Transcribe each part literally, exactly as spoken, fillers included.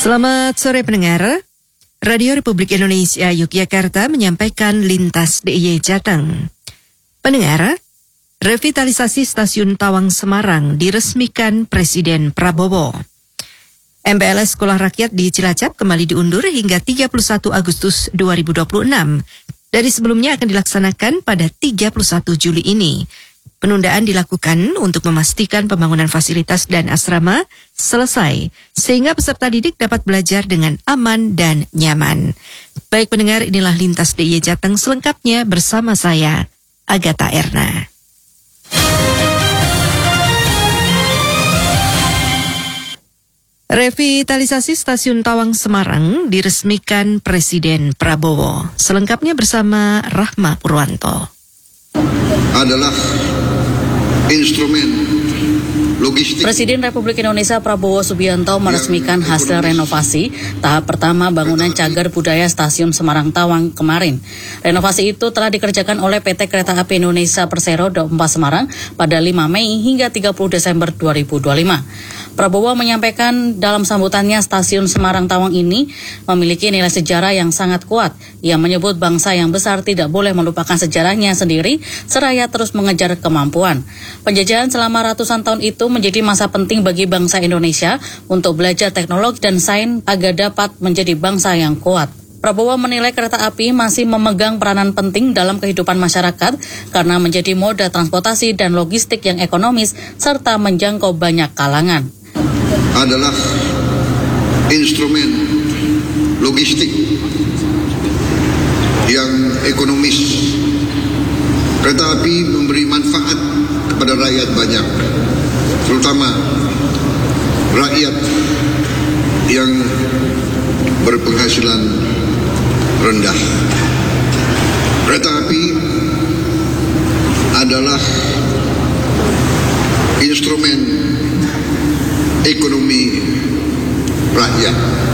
Selamat sore pendengar. Radio Republik Indonesia Yogyakarta menyampaikan Lintas D I Y Jateng. Pendengar, revitalisasi Stasiun Tawang Semarang diresmikan Presiden Prabowo. M P L S Sekolah Rakyat di Cilacap kembali diundur hingga tiga puluh satu Agustus dua ribu dua puluh enam. Dari sebelumnya akan dilaksanakan pada tiga puluh satu Juli ini. Penundaan dilakukan untuk memastikan pembangunan fasilitas dan asrama selesai, sehingga peserta didik dapat belajar dengan aman dan nyaman. Baik pendengar, inilah Lintas D I Y Jateng selengkapnya bersama saya, Agatha Erna. Revitalisasi Stasiun Tawang Semarang diresmikan Presiden Prabowo. Selengkapnya bersama Rahma Purwanto. Adalah instrumen logistik. Presiden Republik Indonesia Prabowo Subianto meresmikan hasil renovasi tahap pertama bangunan cagar budaya Stasiun Semarang Tawang kemarin. Renovasi itu telah dikerjakan oleh P T Kereta Api Indonesia Persero Daup empat Semarang pada lima Mei hingga tiga puluh Desember dua ribu dua puluh lima. Prabowo menyampaikan dalam sambutannya Stasiun Semarang Tawang ini memiliki nilai sejarah yang sangat kuat. Ia menyebut bangsa yang besar tidak boleh melupakan sejarahnya sendiri seraya terus mengejar kemampuan. Penjajahan selama ratusan tahun itu menjadi masa penting bagi bangsa Indonesia untuk belajar teknologi dan sains agar dapat menjadi bangsa yang kuat. Prabowo menilai kereta api masih memegang peranan penting dalam kehidupan masyarakat karena menjadi moda transportasi dan logistik yang ekonomis serta menjangkau banyak kalangan. Adalah instrumen logistik yang ekonomis. Kereta api memberi manfaat kepada rakyat banyak, terutama rakyat yang berpenghasilan rendah. Kereta api adalah instrumen ekonomi rakyat.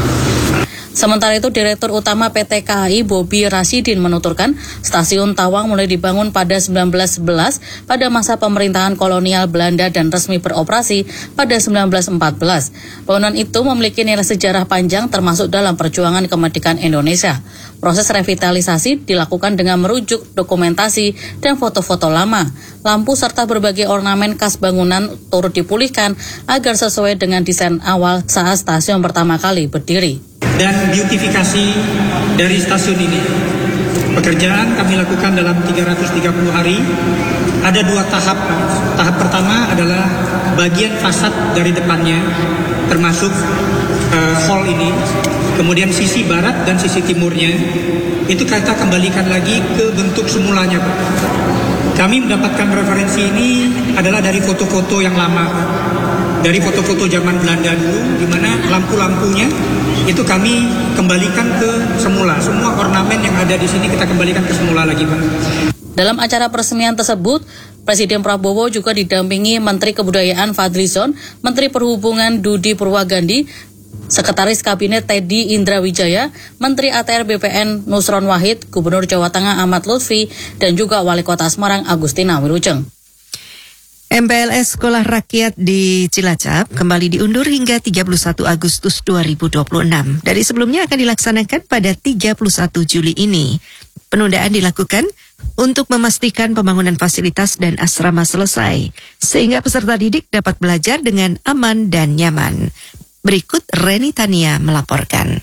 Sementara itu, Direktur Utama P T K A I Bobi Rasyidin menuturkan Stasiun Tawang mulai dibangun pada sembilan belas sebelas pada masa pemerintahan kolonial Belanda dan resmi beroperasi pada sembilan belas empat belas. Bangunan itu memiliki nilai sejarah panjang termasuk dalam perjuangan kemerdekaan Indonesia. Proses revitalisasi dilakukan dengan merujuk dokumentasi dan foto-foto lama. Lampu serta berbagai ornamen khas bangunan turut dipulihkan agar sesuai dengan desain awal saat stasiun pertama kali berdiri. Dan beautifikasi dari stasiun ini, pekerjaan kami lakukan dalam tiga ratus tiga puluh hari. Ada dua tahap. Tahap pertama adalah bagian fasad dari depannya, termasuk uh, hall ini. Kemudian sisi barat dan sisi timurnya, itu kita kembalikan lagi ke bentuk semulanya, Pak. Kami mendapatkan referensi ini adalah dari foto-foto yang lama, dari foto-foto zaman Belanda dulu, di mana lampu-lampunya itu kami kembalikan ke semula. Semua ornamen yang ada di sini kita kembalikan ke semula lagi, Pak. Dalam acara peresmian tersebut, Presiden Prabowo juga didampingi Menteri Kebudayaan Fadlizon, Menteri Perhubungan Dudi Purwagandi, Sekretaris Kabinet Teddy Indrawijaya, Menteri A T R B P N Nusron Wahid, Gubernur Jawa Tengah Ahmad Lutfi, dan juga Wali Kota Semarang Agustina Wilujeng. M P L S Sekolah Rakyat di Cilacap kembali diundur hingga tiga puluh satu Agustus dua ribu dua puluh enam. Dari sebelumnya akan dilaksanakan pada tiga puluh satu Juli ini. Penundaan dilakukan untuk memastikan pembangunan fasilitas dan asrama selesai, sehingga peserta didik dapat belajar dengan aman dan nyaman. Berikut Reni Tania melaporkan.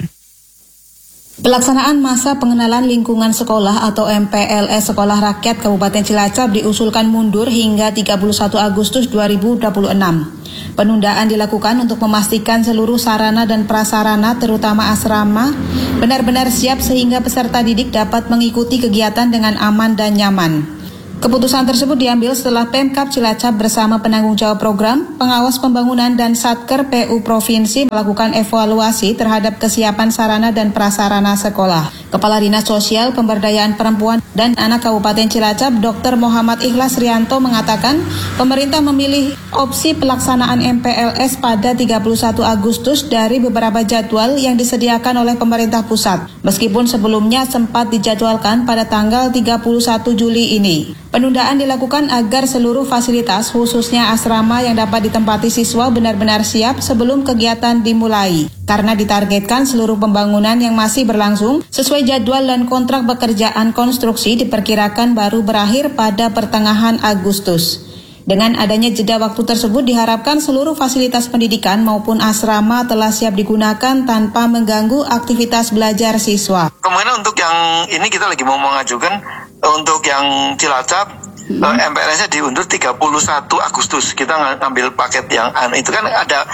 Pelaksanaan masa pengenalan lingkungan sekolah atau M P L S Sekolah Rakyat Kabupaten Cilacap diusulkan mundur hingga tiga puluh satu Agustus dua ribu dua puluh enam. Penundaan dilakukan untuk memastikan seluruh sarana dan prasarana terutama asrama benar-benar siap sehingga peserta didik dapat mengikuti kegiatan dengan aman dan nyaman. Keputusan tersebut diambil setelah Pemkab Cilacap bersama penanggung jawab program, pengawas pembangunan dan Satker P U Provinsi melakukan evaluasi terhadap kesiapan sarana dan prasarana sekolah. Kepala Dinas Sosial Pemberdayaan Perempuan dan Anak Kabupaten Cilacap, Doktor Muhammad Ikhlas Rianto mengatakan, pemerintah memilih opsi pelaksanaan M P L S pada tiga puluh satu Agustus dari beberapa jadwal yang disediakan oleh pemerintah pusat, meskipun sebelumnya sempat dijadwalkan pada tanggal tiga puluh satu Juli ini. Penundaan dilakukan agar seluruh fasilitas, khususnya asrama yang dapat ditempati siswa benar-benar siap sebelum kegiatan dimulai. karena ditargetkan seluruh pembangunan yang masih berlangsung sesuai jadwal dan kontrak pekerjaan konstruksi diperkirakan baru berakhir pada pertengahan Agustus. Dengan adanya jeda waktu tersebut diharapkan seluruh fasilitas pendidikan maupun asrama telah siap digunakan tanpa mengganggu aktivitas belajar siswa. Kemudian untuk yang ini kita lagi mau mengajukan untuk yang Cilacap, hmm. uh, M P L S-nya diundur tiga puluh satu Agustus. Kita ng- ngambil paket yang anu itu kan ada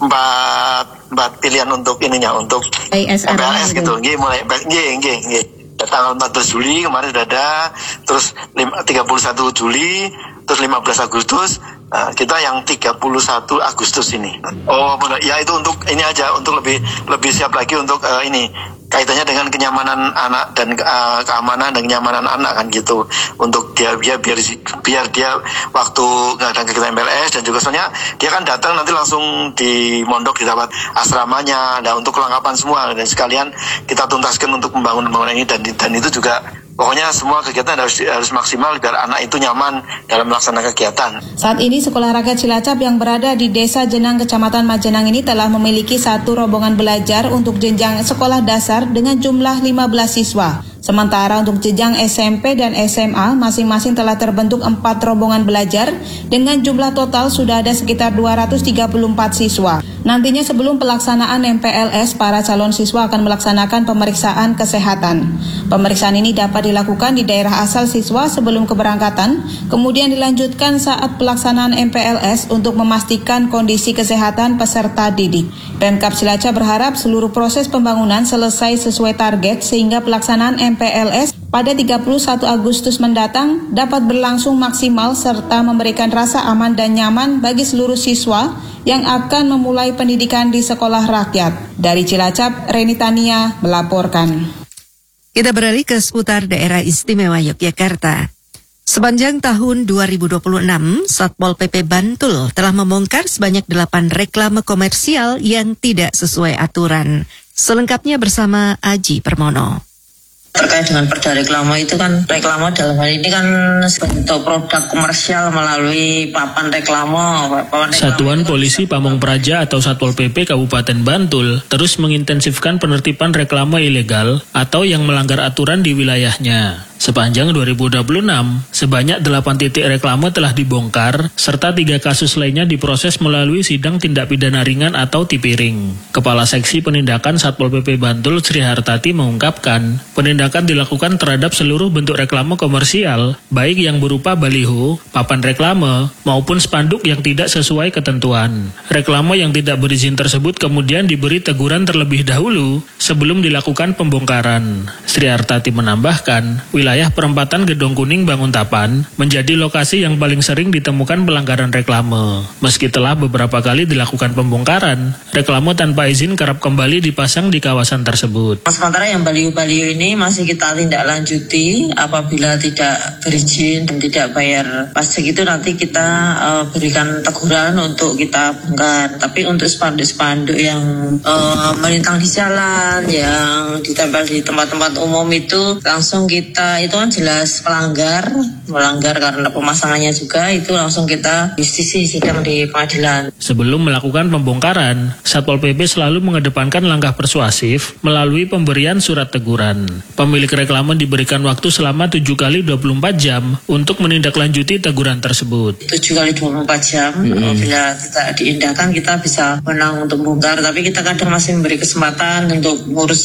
empat empat pilihan untuk ininya untuk M P L S gitu. Nggih mulai nggih nggih nggih. Tanggal empat belas Juli kemarin sudah ada, terus tiga puluh satu Juli, terus lima belas Agustus, nah, kita yang tiga puluh satu Agustus ini. Oh benar, ya itu untuk ini aja, untuk lebih lebih siap lagi untuk uh, ini kaitannya dengan kenyamanan anak dan uh, keamanan dan kenyamanan anak kan gitu, untuk dia biar biar biar dia waktu ngadain kegiatan M P L S, dan juga soalnya dia kan datang nanti langsung di mondok didapat asramanya, nah untuk kelengkapan semua, dan sekalian kita tuntaskan untuk membangun pembangunan ini, dan dan itu juga pokoknya semua kegiatan harus harus maksimal biar anak itu nyaman dalam melaksanakan kegiatan. Saat ini Sekolah Rakyat Cilacap yang berada di Desa Jenang, Kecamatan Majenang ini telah memiliki satu rombongan belajar untuk jenjang sekolah dasar dengan jumlah lima belas siswa. Sementara untuk jenjang S M P dan S M A masing-masing telah terbentuk empat rombongan belajar dengan jumlah total sudah ada sekitar dua ratus tiga puluh empat siswa. Nantinya sebelum pelaksanaan M P L S, para calon siswa akan melaksanakan pemeriksaan kesehatan. Pemeriksaan ini dapat dilakukan di daerah asal siswa sebelum keberangkatan, kemudian dilanjutkan saat pelaksanaan M P L S untuk memastikan kondisi kesehatan peserta didik. Pemkab Cilacap berharap seluruh proses pembangunan selesai sesuai target sehingga pelaksanaan M P L S pada tiga puluh satu Agustus mendatang dapat berlangsung maksimal serta memberikan rasa aman dan nyaman bagi seluruh siswa yang akan memulai pendidikan di sekolah rakyat. Dari Cilacap, Reni Tania melaporkan. Kita beralih ke seputar daerah istimewa Yogyakarta. Sepanjang tahun dua ribu dua puluh enam, Satpol P P Bantul telah membongkar sebanyak delapan reklame komersial yang tidak sesuai aturan. Selengkapnya bersama Aji Permono. Terkait dengan perda reklame itu kan, reklame dalam hal ini kan bentuk produk komersial melalui papan reklame. Papan reklame Satuan Polisi Pamong Praja atau Satpol P P Kabupaten Bantul terus mengintensifkan penertiban reklame ilegal atau yang melanggar aturan di wilayahnya. Sepanjang dua ribu dua puluh enam, sebanyak delapan titik reklame telah dibongkar, serta tiga kasus lainnya diproses melalui sidang tindak pidana ringan atau Tipiring. Kepala Seksi Penindakan Satpol P P Bantul Sri Hartati mengungkapkan, penindakan dilakukan terhadap seluruh bentuk reklame komersial, baik yang berupa baliho, papan reklame, maupun spanduk yang tidak sesuai ketentuan. Reklame yang tidak berizin tersebut kemudian diberi teguran terlebih dahulu sebelum dilakukan pembongkaran. Sri Hartati menambahkan, wilayah Wilayah perempatan Gedong Kuning Banguntapan menjadi lokasi yang paling sering ditemukan pelanggaran reklame. Meski telah beberapa kali dilakukan pembongkaran, reklame tanpa izin kerap kembali dipasang di kawasan tersebut. Sementara yang baliho-baliho ini masih kita tindak lanjuti, apabila tidak berizin dan tidak bayar pajak itu nanti kita uh, berikan teguran untuk kita bongkar. Tapi untuk spanduk-spanduk yang uh, melintang di jalan, yang ditempel di tempat-tempat umum itu langsung kita, itu kan jelas pelanggar, melanggar karena pemasangannya juga, itu langsung kita justisi sidang di pengadilan. Sebelum melakukan pembongkaran, Satpol P P selalu mengedepankan langkah persuasif melalui pemberian surat teguran. Pemilik reklame diberikan waktu selama tujuh kali dua puluh empat jam untuk menindaklanjuti teguran tersebut. tujuh kali dua puluh empat jam, mm-hmm. Bila tidak diindahkan kita bisa menang untuk membongkar, tapi kita kadang masih memberi kesempatan untuk ngurus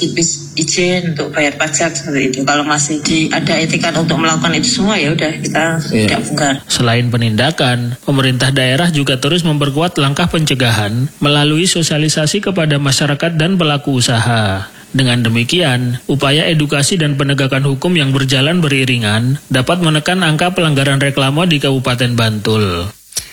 izin, untuk bayar pajak seperti itu. Kalau masih di ada etikat untuk melakukan itu semua, ya udah kita yeah. tidak bongkar. Selain penindakan, pemerintah daerah juga terus memperkuat langkah pencegahan melalui sosialisasi kepada masyarakat dan pelaku usaha. Dengan demikian, upaya edukasi dan penegakan hukum yang berjalan beriringan dapat menekan angka pelanggaran reklame di Kabupaten Bantul.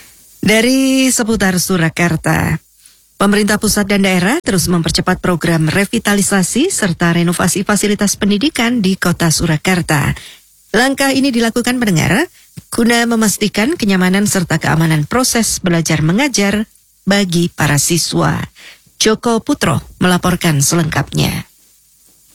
Dari seputar Surakarta, pemerintah pusat dan daerah terus mempercepat program revitalisasi serta renovasi fasilitas pendidikan di kota Surakarta. Langkah ini dilakukan pendengar guna memastikan kenyamanan serta keamanan proses belajar mengajar bagi para siswa. Joko Putro melaporkan selengkapnya.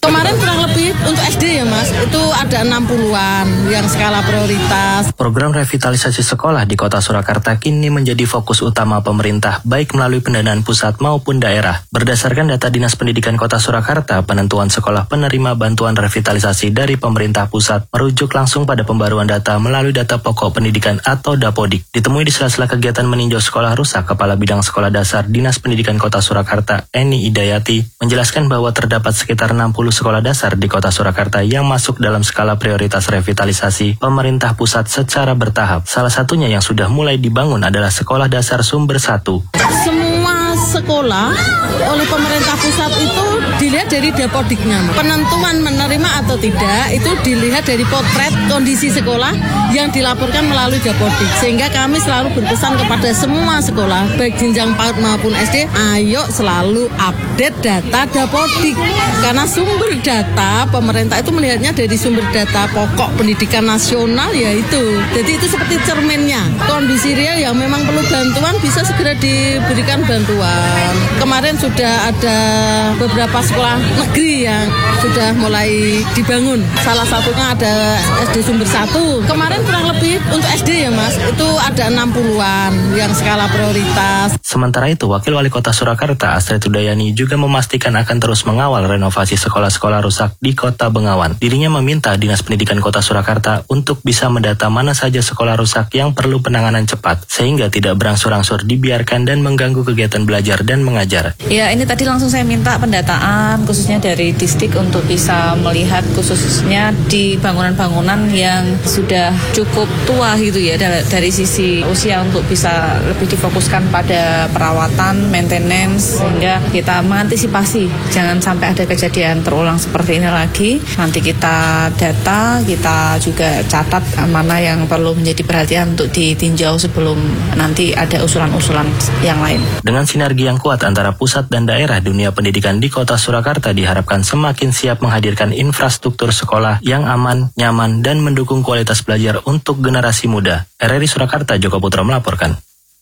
Kemarin kurang lebih untuk S D ya Mas, itu ada enam puluhan yang skala prioritas. Program revitalisasi sekolah di Kota Surakarta kini menjadi fokus utama pemerintah baik melalui pendanaan pusat maupun daerah. Berdasarkan data Dinas Pendidikan Kota Surakarta, penentuan sekolah penerima bantuan revitalisasi dari pemerintah pusat merujuk langsung pada pembaruan data melalui data pokok pendidikan atau Dapodik. Ditemui di sela-sela kegiatan meninjau sekolah rusak, Kepala Bidang Sekolah Dasar Dinas Pendidikan Kota Surakarta, Eni Idayati, menjelaskan bahwa terdapat sekitar enam puluh sekolah dasar di Kota Surakarta yang masuk dalam skala prioritas revitalisasi pemerintah pusat secara bertahap. Salah satunya yang sudah mulai dibangun adalah Sekolah Dasar Sumber satu. Semua sekolah oleh pemerintah pusat itu dilihat dari Dapodiknya. Penentuan menerima atau tidak itu dilihat dari potret kondisi sekolah yang dilaporkan melalui Dapodik. Sehingga kami selalu berpesan kepada semua sekolah, baik jenjang PAUD maupun S D, ayo selalu update data Dapodik. Karena sumber data pemerintah itu melihatnya dari sumber data pokok pendidikan nasional yaitu. Jadi itu seperti cerminnya. Kondisi real yang memang perlu bantuan bisa segera diberikan bantuan. Kemarin sudah ada beberapa sekolah negeri yang sudah mulai dibangun. Salah satunya ada S D Sumber satu. Kemarin kurang lebih untuk S D ya Mas, itu ada enam puluhan yang skala prioritas. Sementara itu, Wakil Wali Kota Surakarta, Astrid Udayani, juga memastikan akan terus mengawal renovasi sekolah-sekolah rusak di Kota Bengawan. Dirinya meminta Dinas Pendidikan Kota Surakarta untuk bisa mendata mana saja sekolah rusak yang perlu penanganan cepat, sehingga tidak berangsur-angsur dibiarkan dan mengganggu kegiatan belajar dan mengajar. Ya, ini tadi langsung saya minta pendataan khususnya dari distrik untuk bisa melihat khususnya di bangunan-bangunan yang sudah cukup tua gitu ya, dari sisi usia untuk bisa lebih difokuskan pada perawatan, maintenance, sehingga kita mengantisipasi jangan sampai ada kejadian terulang seperti ini lagi. Nanti kita data, kita juga catat mana yang perlu menjadi perhatian untuk ditinjau sebelum nanti ada usulan-usulan yang lain. Dengan sinergi yang kuat antara pusat dan daerah, dunia pendidikan di Kota Surakarta diharapkan semakin siap menghadirkan infrastruktur sekolah yang aman, nyaman, dan mendukung kualitas belajar untuk generasi muda. R R I Surakarta, Joko Putra melaporkan.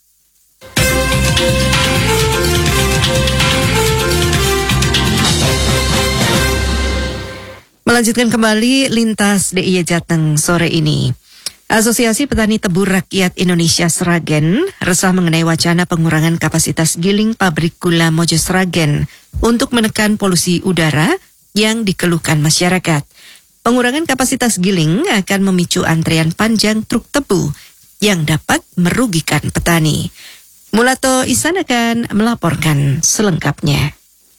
Melanjutkan kembali lintas D I Y Jateng sore ini. Asosiasi Petani Tebu Rakyat Indonesia Sragen resah mengenai wacana pengurangan kapasitas giling pabrik gula Mojo Sragen untuk menekan polusi udara yang dikeluhkan masyarakat. Pengurangan kapasitas giling akan memicu antrean panjang truk tebu yang dapat merugikan petani. Mulato Isan akan melaporkan selengkapnya.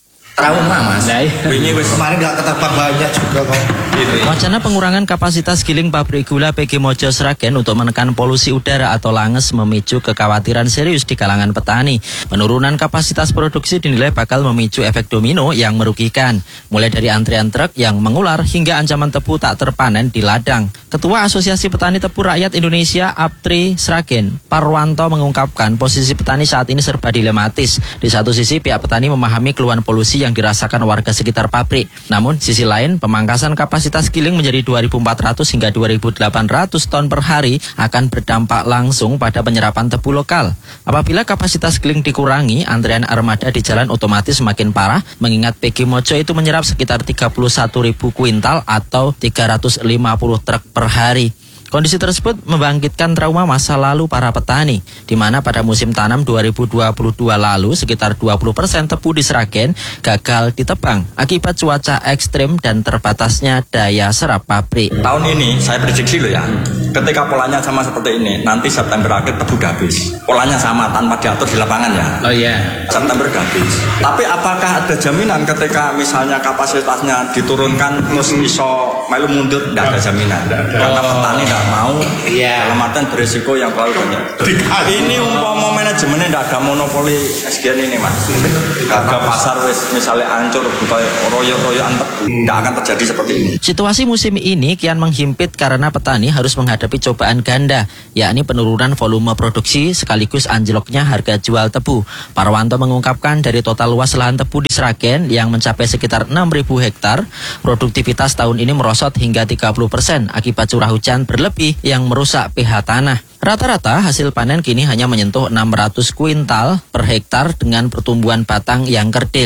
Trauma mas, wingi wis kemarin gak ketebak banyak juga kok. Wacana pengurangan kapasitas giling pabrik gula P G Mojo Sragen untuk menekan polusi udara atau langes memicu kekhawatiran serius di kalangan petani. Penurunan kapasitas produksi dinilai bakal memicu efek domino yang merugikan, mulai dari antrian truk yang mengular hingga ancaman tebu tak terpanen di ladang. Ketua Asosiasi Petani Tebu Rakyat Indonesia Aptri Sragen, Parwanto, mengungkapkan posisi petani saat ini serba dilematis. Di satu sisi pihak petani memahami keluhan polusi yang yang dirasakan warga sekitar pabrik. Namun sisi lain, pemangkasan kapasitas giling menjadi dua ribu empat ratus hingga dua ribu delapan ratus ton per hari akan berdampak langsung pada penyerapan tebu lokal. Apabila kapasitas giling dikurangi, antrean armada di jalan otomatis semakin parah, mengingat P G Mojo itu menyerap sekitar tiga puluh satu ribu kuintal atau tiga ratus lima puluh truk per hari. Kondisi tersebut membangkitkan trauma masa lalu para petani, di mana pada musim tanam dua ribu dua puluh dua lalu sekitar dua puluh persen tebu di Sragen gagal ditebang akibat cuaca ekstrim dan terbatasnya daya serap pabrik. Tahun ini saya prediksi loh ya, ketika polanya sama seperti ini, nanti September akhir tebu udah habis. Polanya sama tanpa diatur di lapangan ya. Oh iya. Yeah. September udah habis. Tapi apakah ada jaminan ketika misalnya kapasitasnya diturunkan terus iso melu mundur? Tidak ada jaminan. Karena petani tidak mau, yeah. Dalam artian berisiko yang terlalu banyak. Ini umpama manajemennya tidak ada monopoli S G N ini mas. Harga pasar wis misalnya ancur, royo-royoan tidak akan terjadi seperti ini. Situasi musim ini kian menghimpit karena petani harus menghadapi cobaan ganda, yakni penurunan volume produksi sekaligus anjloknya harga jual tebu. Parwanto mengungkapkan dari total luas lahan tebu di Sragen yang mencapai sekitar enam ribu hektar, produktivitas tahun ini merosot hingga tiga puluh persen akibat curah hujan berlebih yang merusak pH tanah. Rata-rata hasil panen kini hanya menyentuh enam ratus kuintal per hektar dengan pertumbuhan batang yang kerdil.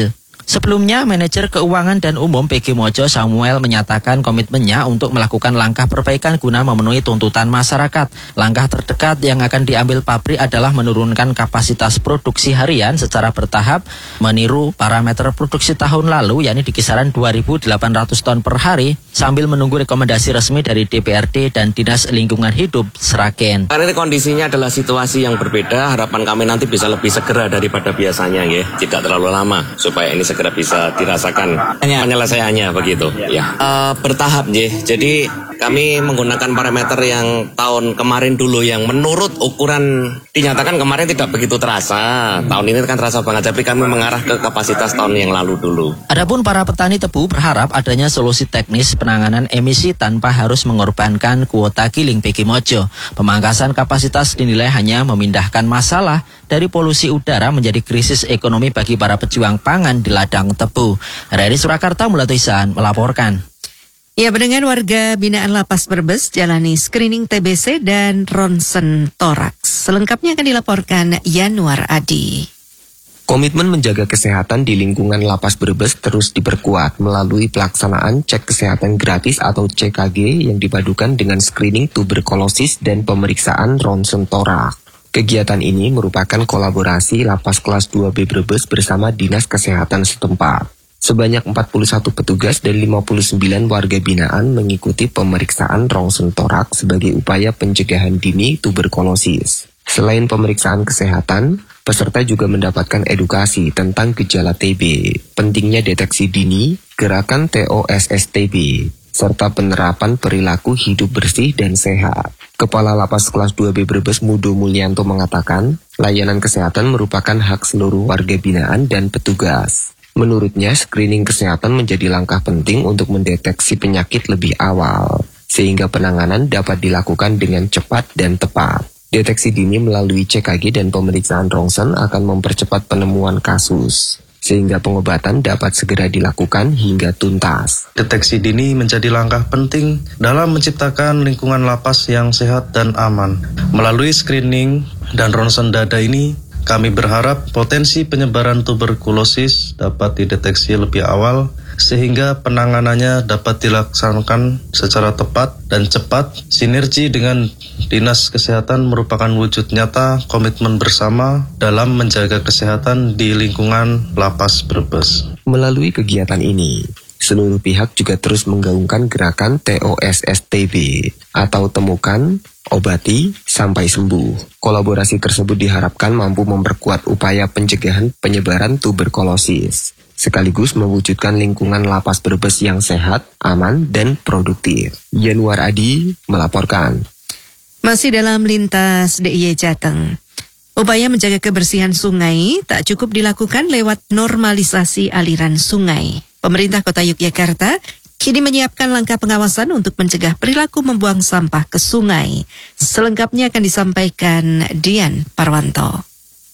Sebelumnya, manajer keuangan dan umum P G Mojo Samuel menyatakan komitmennya untuk melakukan langkah perbaikan guna memenuhi tuntutan masyarakat. Langkah terdekat yang akan diambil pabrik adalah menurunkan kapasitas produksi harian secara bertahap, meniru parameter produksi tahun lalu, yakni di kisaran dua ribu delapan ratus ton per hari, sambil menunggu rekomendasi resmi dari D P R D dan Dinas Lingkungan Hidup Sragen. Karena ini kondisinya adalah situasi yang berbeda, harapan kami nanti bisa lebih segera daripada biasanya, ya, tidak terlalu lama, supaya ini segera bisa dirasakan penyelesaiannya begitu. Ya, uh, bertahap, ya. Jadi kami menggunakan parameter yang tahun kemarin dulu yang menurut ukuran dinyatakan kemarin tidak begitu terasa. Tahun ini kan terasa banget, tapi kami mengarah ke kapasitas tahun yang lalu dulu. Adapun para petani tebu berharap adanya solusi teknis penanganan emisi tanpa harus mengorbankan kuota giling P G Mojo. Pemangkasan kapasitas dinilai hanya memindahkan masalah dari polusi udara menjadi krisis ekonomi bagi para pejuang pangan di ladang tebu. Dari Surakarta, Mulatisan melaporkan. Ya, pendengar, warga binaan Lapas Brebes jalani screening T B C dan ronsen toraks. Selengkapnya akan dilaporkan Yanuar Adi. Komitmen menjaga kesehatan di lingkungan Lapas Brebes terus diperkuat melalui pelaksanaan cek kesehatan gratis atau C K G yang dipadukan dengan screening tuberkulosis dan pemeriksaan ronsen torak. Kegiatan ini merupakan kolaborasi Lapas Kelas dua B Brebes bersama Dinas Kesehatan setempat. Sebanyak empat puluh satu petugas dan lima puluh sembilan warga binaan mengikuti pemeriksaan ronsen torak sebagai upaya pencegahan dini tuberkulosis. Selain pemeriksaan kesehatan, peserta juga mendapatkan edukasi tentang gejala T B, pentingnya deteksi dini, gerakan T O S S T B, serta penerapan perilaku hidup bersih dan sehat. Kepala Lapas Kelas dua B Brebes Mudo Mulyanto mengatakan, layanan kesehatan merupakan hak seluruh warga binaan dan petugas. Menurutnya, screening kesehatan menjadi langkah penting untuk mendeteksi penyakit lebih awal, sehingga penanganan dapat dilakukan dengan cepat dan tepat. Deteksi dini melalui C K G dan pemeriksaan ronsen akan mempercepat penemuan kasus, sehingga pengobatan dapat segera dilakukan hingga tuntas. Deteksi dini menjadi langkah penting dalam menciptakan lingkungan lapas yang sehat dan aman. Melalui screening dan ronsen dada ini, kami berharap potensi penyebaran tuberkulosis dapat dideteksi lebih awal sehingga penanganannya dapat dilaksanakan secara tepat dan cepat. Sinergi dengan Dinas Kesehatan merupakan wujud nyata komitmen bersama dalam menjaga kesehatan di lingkungan Lapas Brebes. Melalui kegiatan ini, seluruh pihak juga terus menggaungkan gerakan T O S S T B atau temukan, obati, sampai sembuh. Kolaborasi tersebut diharapkan mampu memperkuat upaya pencegahan penyebaran tuberkulosis, sekaligus mewujudkan lingkungan Lapas Brebes yang sehat, aman, dan produktif. Yanuar Adi melaporkan. Masih dalam lintas D I Y Jateng. Upaya menjaga kebersihan sungai tak cukup dilakukan lewat normalisasi aliran sungai. Pemerintah Kota Yogyakarta kini menyiapkan langkah pengawasan untuk mencegah perilaku membuang sampah ke sungai. Selengkapnya akan disampaikan Dian Parwanto.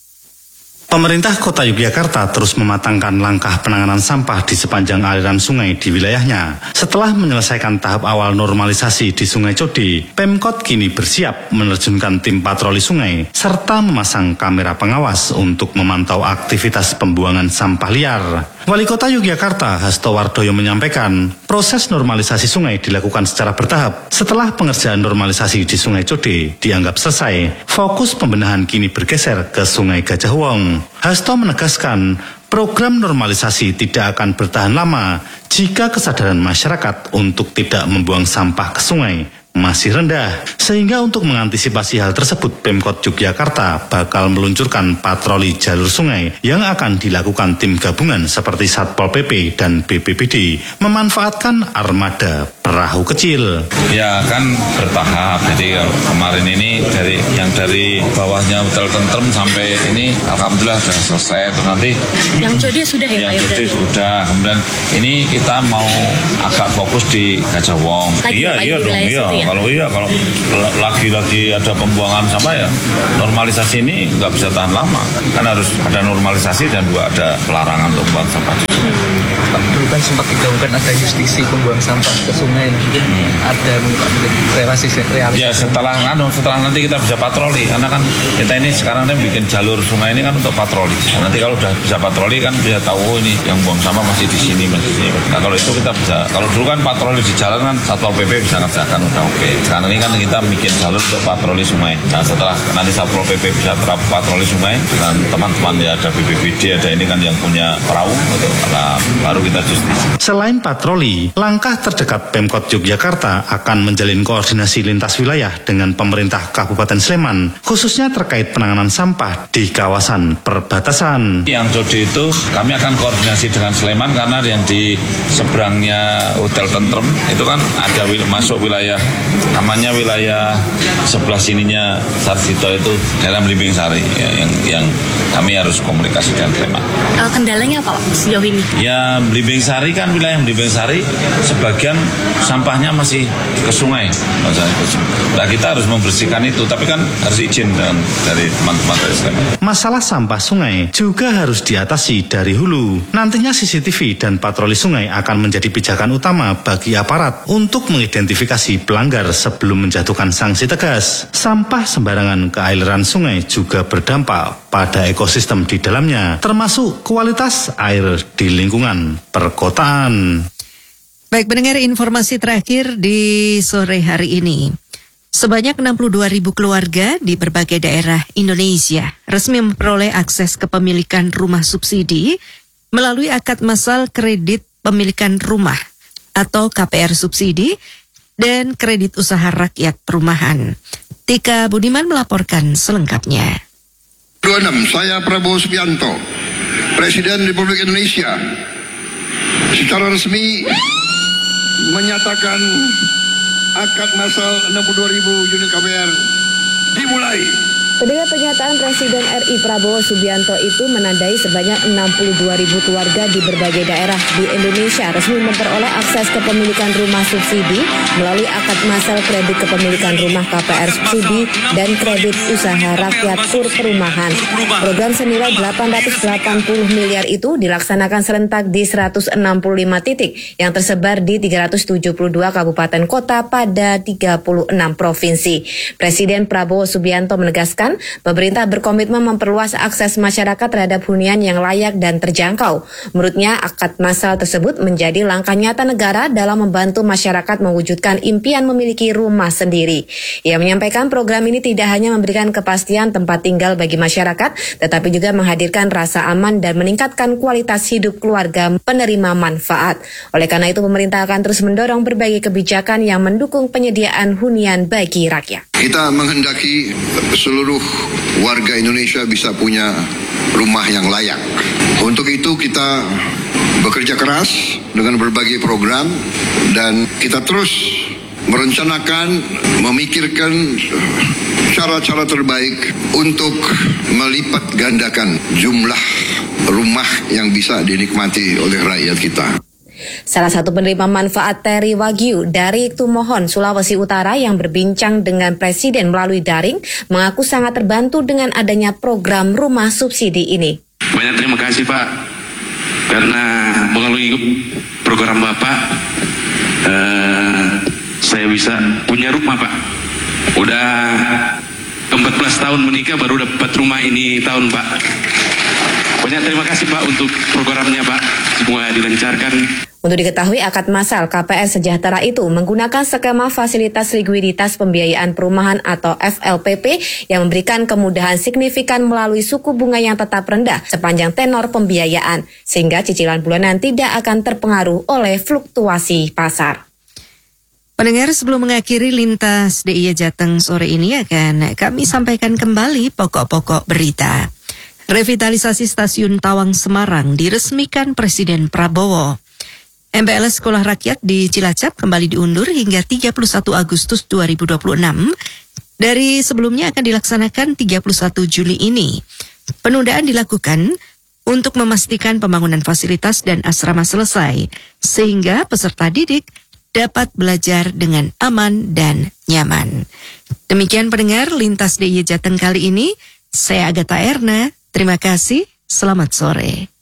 Pemerintah Kota Yogyakarta terus mematangkan langkah penanganan sampah di sepanjang aliran sungai di wilayahnya. Setelah menyelesaikan tahap awal normalisasi di Sungai Code, Pemkot kini bersiap menerjunkan tim patroli sungai serta memasang kamera pengawas untuk memantau aktivitas pembuangan sampah liar. Wali Kota Yogyakarta Hasto Wardoyo menyampaikan, proses normalisasi sungai dilakukan secara bertahap. Setelah pengerjaan normalisasi di Sungai Code dianggap selesai, fokus pembenahan kini bergeser ke Sungai Gajah Wong. Hasto menegaskan, program normalisasi tidak akan bertahan lama jika kesadaran masyarakat untuk tidak membuang sampah ke sungai masih rendah. Sehingga untuk mengantisipasi hal tersebut, Pemkot Yogyakarta bakal meluncurkan patroli jalur sungai yang akan dilakukan tim gabungan seperti Satpol P P dan B P B D, memanfaatkan armada perahu kecil. Ya kan bertahap, jadi kemarin ini dari yang dari bawahnya Hotel Tentrem sampai ini alhamdulillah sudah selesai. Terus nanti yang Code sudah ya, yang Code sudah. Kemudian ini kita mau agak fokus di Gajah Wong. Lagi, iya lagi iya dong iya. Ya? Kalau iya kalau lagi-lagi ada pembuangan sampah ya normalisasi ini nggak bisa tahan lama. Kan harus ada normalisasi dan juga ada pelarangan untuk buang sampah. kan sempat digaungkan ada justisi pembuang sampah ke sungai, mungkin ada realisasi realisasi. Ya setelah anu setelah nanti kita bisa patroli, karena kan kita ini sekarang kan bikin jalur sungai ini kan untuk patroli. Nah, nanti kalau udah bisa patroli kan bisa tahu oh, ini yang buang sampah masih di sini masih di sini. Nah kalau itu kita bisa, kalau dulu kan patroli di jalan kan Satpol P P bisa ngerjakan udah oke. Okay. Sekarang ini kan kita bikin jalur untuk patroli sungai. Nah setelah nanti Satpol P P bisa terap patroli sungai dan teman-teman ya ada B P B D ada ini kan yang punya perahu gitu. Nah, baru kita justisi. Selain patroli, langkah terdekat Pemkot Yogyakarta akan menjalin koordinasi lintas wilayah dengan pemerintah Kabupaten Sleman, khususnya terkait penanganan sampah di kawasan perbatasan. Yang Jodi itu kami akan koordinasi dengan Sleman karena yang di seberangnya Hotel Tentrem itu kan ada wil- masuk wilayah namanya wilayah sebelah sininya Sarjito itu daerah Belimbing Sari ya, yang yang kami harus komunikasi dengan Sleman. Uh, kendalanya apa Pak sejauh ini? Ya Belimbing Sari kan wilayah Belimbing Sari sebagian sampahnya masih ke sungai. Nah kita harus membersihkan itu tapi kan harus izin dan dari teman-teman dari Sleman. Masalah sampah sungai juga harus diatasi dari hulu. Nantinya C C T V dan patroli sungai akan menjadi pijakan utama bagi aparat untuk mengidentifikasi pelanggar sebelum menjatuhkan sanksi tegas. Sampah sembarangan ke aliran sungai juga berdampak pada ekosistem di dalamnya, termasuk kualitas air di lingkungan perkotaan. Baik, mendengar informasi terakhir di sore hari ini. Sebanyak enam puluh dua ribu keluarga di berbagai daerah Indonesia resmi memperoleh akses kepemilikan rumah subsidi melalui akad massal kredit pemilikan rumah atau K P R subsidi dan kredit usaha rakyat perumahan. Tika Budiman melaporkan selengkapnya. dua puluh enam Saya Prabowo Subianto, Presiden Republik Indonesia, secara resmi menyatakan akad massal enam puluh dua ribu unit K P R dimulai. Pendengar, pernyataan Presiden R I Prabowo Subianto itu menandai sebanyak enam puluh dua ribu keluarga di berbagai daerah di Indonesia resmi memperoleh akses kepemilikan rumah subsidi melalui akad massal kredit kepemilikan rumah K P R subsidi dan kredit usaha rakyat P U R perumahan. Program senilai delapan ratus delapan puluh miliar itu dilaksanakan serentak di seratus enam puluh lima titik yang tersebar di tiga ratus tujuh puluh dua kabupaten kota pada tiga puluh enam provinsi. Presiden Prabowo Subianto menegaskan pemerintah berkomitmen memperluas akses masyarakat terhadap hunian yang layak dan terjangkau. Menurutnya, akad massal tersebut menjadi langkah nyata negara dalam membantu masyarakat mewujudkan impian memiliki rumah sendiri. Ia menyampaikan program ini tidak hanya memberikan kepastian tempat tinggal bagi masyarakat, tetapi juga menghadirkan rasa aman dan meningkatkan kualitas hidup keluarga penerima manfaat. Oleh karena itu, pemerintah akan terus mendorong berbagai kebijakan yang mendukung penyediaan hunian bagi rakyat. Kita menghendaki seluruh warga Indonesia bisa punya rumah yang layak. Untuk itu kita bekerja keras dengan berbagai program dan kita terus merencanakan, memikirkan cara-cara terbaik untuk melipat gandakan jumlah rumah yang bisa dinikmati oleh rakyat kita. Salah satu penerima manfaat Teri Wagyu dari Tumohon, Sulawesi Utara yang berbincang dengan Presiden melalui daring mengaku sangat terbantu dengan adanya program rumah subsidi ini. Banyak terima kasih Pak, karena melalui program Bapak eh, saya bisa punya rumah Pak. Udah empat belas tahun menikah baru dapat rumah ini tahun Pak. Banyak terima kasih Pak untuk programnya Pak, semua dilancarkan. Untuk diketahui, akad massal K P R Sejahtera itu menggunakan skema fasilitas likuiditas pembiayaan perumahan atau F L P P yang memberikan kemudahan signifikan melalui suku bunga yang tetap rendah sepanjang tenor pembiayaan, sehingga cicilan bulanan tidak akan terpengaruh oleh fluktuasi pasar. Pendengar, sebelum mengakhiri Lintas D I Y Jateng sore ini akan kami sampaikan kembali pokok-pokok berita. Revitalisasi Stasiun Tawang Semarang diresmikan Presiden Prabowo. M P L S Sekolah Rakyat di Cilacap kembali diundur hingga tiga puluh satu Agustus dua ribu dua puluh enam. Dari sebelumnya akan dilaksanakan tiga puluh satu Juli ini. Penundaan dilakukan untuk memastikan pembangunan fasilitas dan asrama selesai, sehingga peserta didik dapat belajar dengan aman dan nyaman. Demikian pendengar Lintas D I Y Jateng kali ini. Saya Agatha Erna. Terima kasih. Selamat sore.